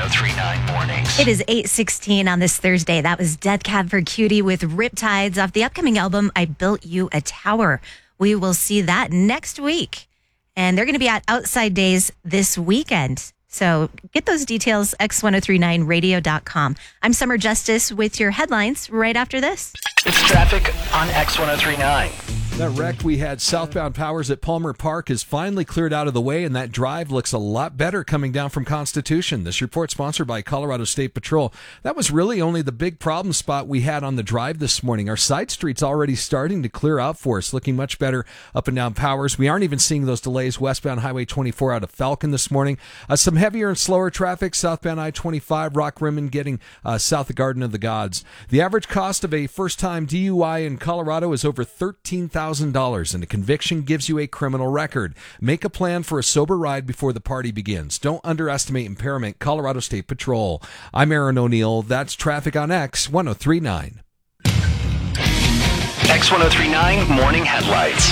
X1039 Mornings. It is 8:16 on this Thursday. That was Death Cab for Cutie with Riptides off the upcoming album, I Built You a Tower. We will see that next week. And they're going to be at Outside Days this weekend. So get those details, x1039radio.com. I'm Summer Justice with your headlines right after this. It's traffic on X1039. That wreck we had southbound Powers at Palmer Park is finally cleared out of the way, and that drive looks a lot better coming down from Constitution. This report sponsored by Colorado State Patrol. That was really only the big problem spot we had on the drive this morning. Our side street's already starting to clear out for us, looking much better up and down Powers. We aren't even seeing those delays westbound Highway 24 out of Falcon this morning. Some heavier and slower traffic southbound I-25, Rock Rimmon getting south of Garden of the Gods. The average cost of a first-time DUI in Colorado is over $13,000, and a conviction gives you a criminal record. Make a plan for a sober ride before the party begins. Don't underestimate impairment. Colorado State Patrol. I'm Aaron O'Neill. That's traffic on X1039. X1039 Morning Headlights.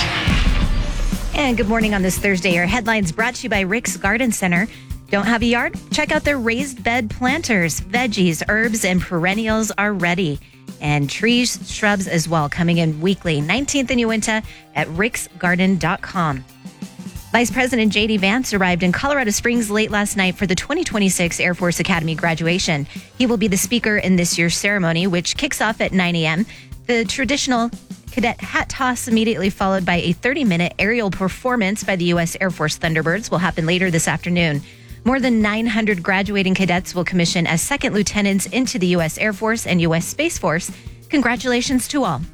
And good morning on this Thursday. Our headlines brought to you by Rick's Garden Center. Don't have a yard? Check out their raised bed planters. Veggies, herbs, and perennials are ready. And trees, shrubs as well, coming in weekly. 19th in Uinta at ricksgarden.com. Vice President J.D. Vance arrived in Colorado Springs late last night for the 2026 Air Force Academy graduation. He will be the speaker in this year's ceremony, which kicks off at 9 a.m. The traditional cadet hat toss, immediately followed by a 30-minute aerial performance by the U.S. Air Force Thunderbirds, will happen later this afternoon. More than 900 graduating cadets will commission as second lieutenants into the U.S. Air Force and U.S. Space Force. Congratulations to all.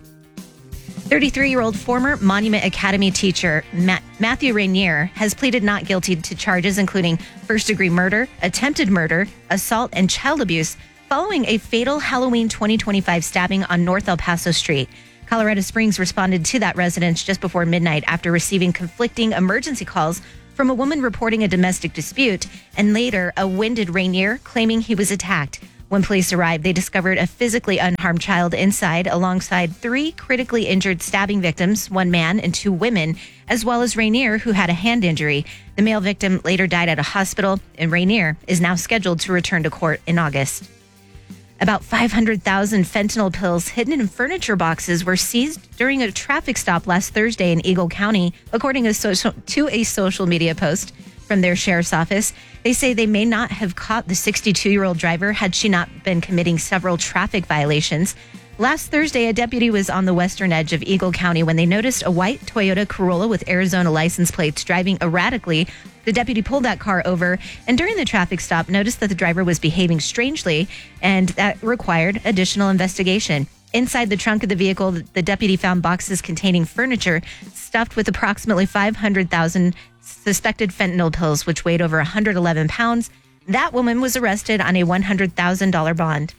33-year-old former Monument Academy teacher Matthew Rainier has pleaded not guilty to charges including first-degree murder, attempted murder, assault, and child abuse following a fatal Halloween 2025 stabbing on North El Paso Street. Colorado Springs responded to that residence just before midnight after receiving conflicting emergency calls from a woman reporting a domestic dispute, and later a winded Rainier claiming he was attacked. When police arrived, they discovered a physically unharmed child inside alongside 3 critically injured stabbing victims, 1 man and 2 women, as well as Rainier, who had a hand injury. The male victim later died at a hospital, and Rainier is now scheduled to return to court in August. About 500,000 fentanyl pills hidden in furniture boxes were seized during a traffic stop last Thursday in Eagle County, according to a social media post from their sheriff's office. They say they may not have caught the 62-year-old driver had she not been committing several traffic violations. Last Thursday, a deputy was on the western edge of Eagle County when they noticed a white Toyota Corolla with Arizona license plates driving erratically. The deputy pulled that car over, and during the traffic stop, noticed that the driver was behaving strangely, and that required additional investigation. Inside the trunk of the vehicle, the deputy found boxes containing furniture stuffed with approximately 500,000 suspected fentanyl pills, which weighed over 111 pounds. That woman was arrested on a $100,000 bond.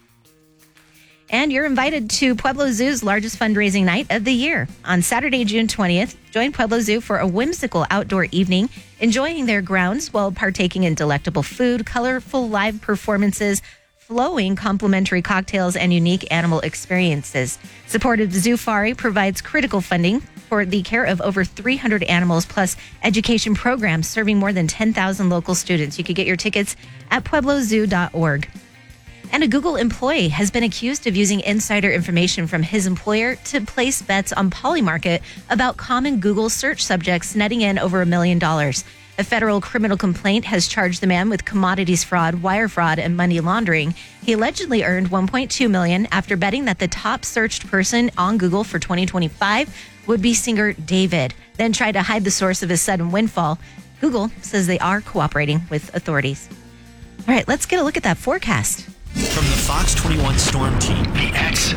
And you're invited to Pueblo Zoo's largest fundraising night of the year. On Saturday, June 20th, join Pueblo Zoo for a whimsical outdoor evening, enjoying their grounds while partaking in delectable food, colorful live performances, flowing complimentary cocktails, and unique animal experiences. Supportive Zoofari provides critical funding for the care of over 300 animals, plus education programs serving more than 10,000 local students. You can get your tickets at pueblozoo.org. And a Google employee has been accused of using insider information from his employer to place bets on Polymarket about common Google search subjects, netting in over $1 million. A federal criminal complaint has charged the man with commodities fraud, wire fraud, and money laundering. He allegedly earned $1.2 million after betting that the top searched person on Google for 2025 would be singer David, then tried to hide the source of his sudden windfall. Google says they are cooperating with authorities. All right, let's get a look at that forecast. From the Fox 21 Storm Team, the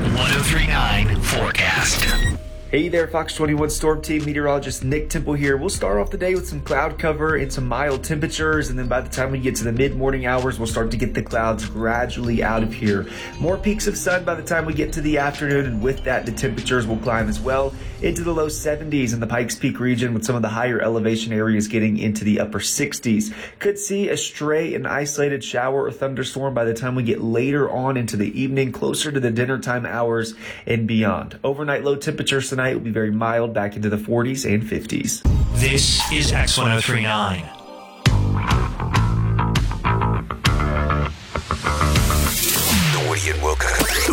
X1039 forecast. Hey there, Fox 21 Storm Team meteorologist Nick Temple here. We'll start off the day with some cloud cover and some mild temperatures, and then by the time we get to the mid-morning hours, we'll start to get the clouds gradually out of here. More peaks of sun by the time we get to the afternoon, and with that, the temperatures will climb as well into the low 70s in the Pikes Peak region, with some of the higher elevation areas getting into the upper 60s. Could see a stray and isolated shower or thunderstorm by the time we get later on into the evening, closer to the dinner time hours and beyond. Overnight low temperatures tonight will be very mild, back into the 40s and 50s. This is X1039.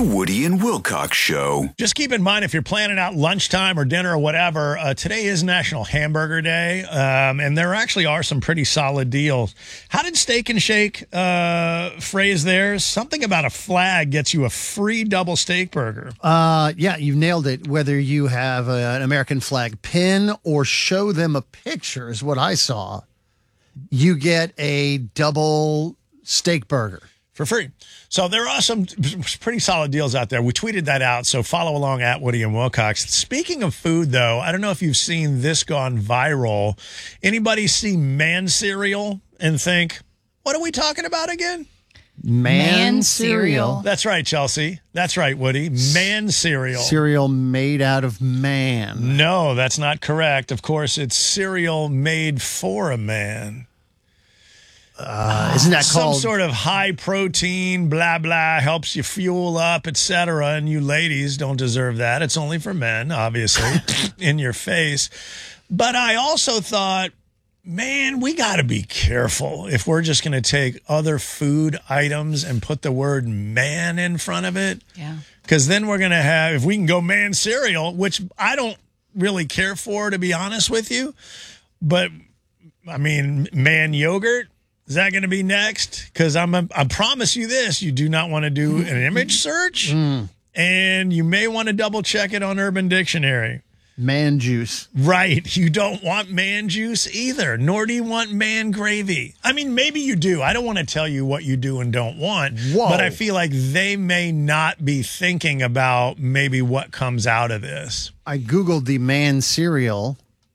The Woody and Wilcox Show. Just keep in mind, if you're planning out lunchtime or dinner or whatever, today is National Hamburger Day, and there actually are some pretty solid deals. How did Steak and Shake phrase theirs? Something about a flag gets you a free double steak burger. Yeah, you've nailed it. Whether you have an American flag pin or show them a picture is what I saw. You get a double steak burger. For free. So there are some pretty solid deals out there. We tweeted that out, so follow along at Woody and Wilcox. Speaking of food, though, I don't know if you've seen this gone viral. Anybody see Man cereal and think, what are we talking about again? Man cereal. That's right, Chelsea. That's right, Woody. Man cereal. Cereal made out of man. No, that's not correct. Of course, it's cereal made for a man. Isn't that called some sort of high protein, blah, blah, helps you fuel up, etc. And you ladies don't deserve that. It's only for men, obviously, in your face. But I also thought, man, we got to be careful if we're just going to take other food items and put the word man in front of it. Yeah. Because then we're going to have, if we can go man cereal, which I don't really care for, to be honest with you. But, I mean, man yogurt. Is that going to be next? Because I promise you this, you do not want to do an image search, and you may want to double check it on Urban Dictionary. man juice? Right. You don't want man juice either, nor do you want man gravy. I mean, maybe you do. I don't want to tell you what you do and don't want, but I feel like they may not be thinking about maybe what comes out of this. I Googled the man cereal.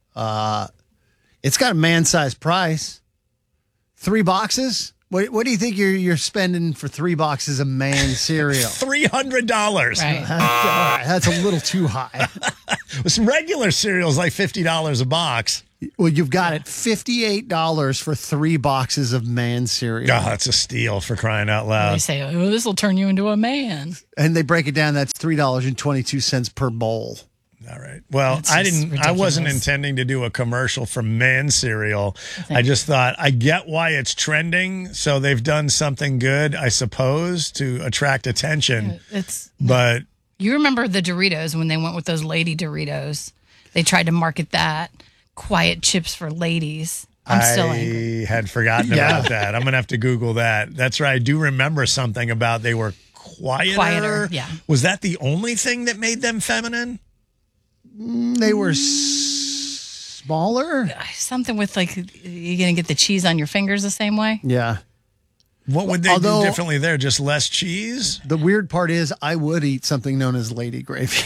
It's got a man-sized price. 3 boxes? What do you think you're spending for 3 boxes of man cereal? $300. Right. All right, that's a little too high. Some regular cereal's like $50 a box. Well, you've got it $58 for 3 boxes of man cereal. Oh, that's a steal, for crying out loud. They say, oh, this will turn you into a man. And they break it down. That's $3.22 per bowl. All right. Well, That's I just wasn't ridiculous. intending to do a commercial for man cereal. I just thought, I get why it's trending, so they've done something good, I suppose, to attract attention. But You remember the Doritos when they went with those lady Doritos? They tried to market that. Quiet chips for ladies. I'm still angry. I had forgotten about that. I'm going to have to Google that. That's right. I do remember something about they were quieter. Yeah. Was that the only thing that made them feminine? They were smaller? Something with like, you're going to get the cheese on your fingers the same way? Yeah. What would they do differently there? Just less cheese? The weird part is I would eat something known as lady gravy.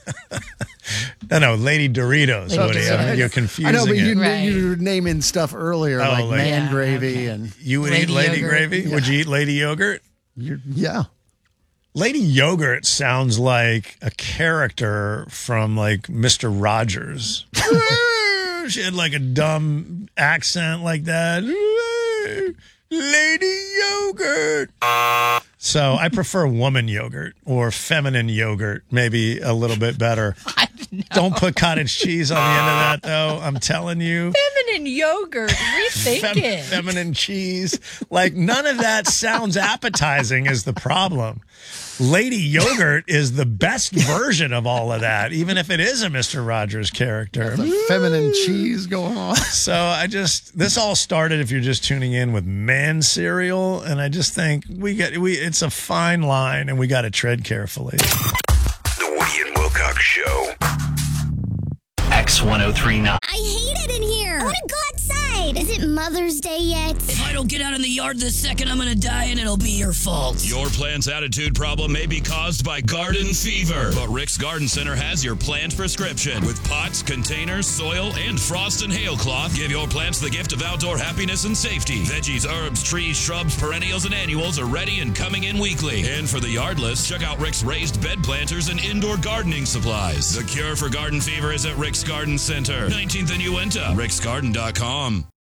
No, Lady Doritos, Woody. Doritos. I mean, you're confusing I know, but Right. you were naming stuff earlier, Oh, like like- man Yeah, gravy okay. and You would Lady eat Lady yogurt. Gravy? Would you eat Lady Yogurt? yeah. Lady Yogurt sounds like a character from like Mr. Rogers. She had like a dumb accent like that. Lady Yogurt. So I prefer woman yogurt or feminine yogurt, maybe a little bit better. Don't put cottage cheese on the end of that, though. I'm telling you. Feminine yogurt. Rethink it. Feminine cheese. Like, none of that sounds appetizing is the problem. Lady Yogurt is the best version of all of that, even if it is a Mr. Rogers character. Feminine cheese going on. So this all started, if you're just tuning in, with man cereal, and I just think it's a fine line, and we got to tread carefully. The Woody and Wilcox Show. X1039. I hate it in here. I want to go outside. Is it Mother's Day yet? If I don't get out in the yard this second, I'm going to die and it'll be your fault. Your plant's attitude problem may be caused by garden fever, but Rick's Garden Center has your plant prescription. With pots, containers, soil, and frost and hail cloth, give your plants the gift of outdoor happiness and safety. Veggies, herbs, trees, shrubs, perennials, and annuals are ready and coming in weekly. And for the yardless, check out Rick's raised bed planters and indoor gardening supplies. The cure for garden fever is at Rick's Garden Center, 19th and Uinta, ricksgarden.com.